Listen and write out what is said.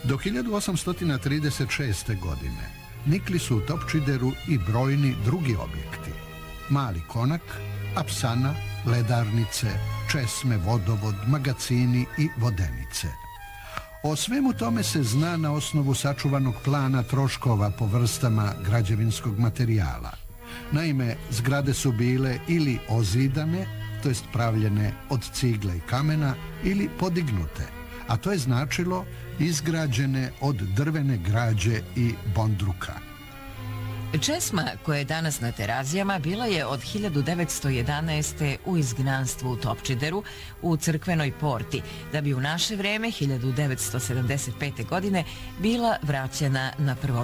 Do 1836. godine nikli su u Topčideru i brojni drugi objekti. Mali Konak, apsana, ledarnice, česme, vodovod, magacini i vodenice. O svemu tome se zna na osnovu sačuvanog plana troškova po vrstama građevinskog materijala. Naime, zgrade su bile ili ozidane, to jest pravljene od cigle i kamena, ili podignute, a to je značilo izgrađene od drvene građe i bondruka. Česma koja je danas na Terazijama bila je od 1911. u izgnanstvu u Topčideru u crkvenoj porti, da bi u naše vreme 1975. godine bila vraćena na prvo